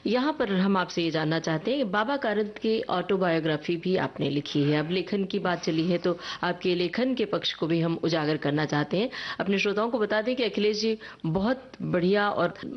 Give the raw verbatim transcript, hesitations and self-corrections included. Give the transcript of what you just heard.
यहाँ पर हम आपसे ये जानना चाहते हैं, बाबा कारंत की ऑटोबायोग्राफी भी आपने लिखी है। अब लेखन की बात चली है तो आपके लेखन के पक्ष को भी हम उजागर करना चाहते हैं। अपने श्रोताओं को बता दें कि अखिलेश जी बहुत बढ़िया और